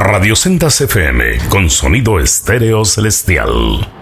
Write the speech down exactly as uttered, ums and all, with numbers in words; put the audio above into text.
Radio Sendas F M con sonido estéreo celestial.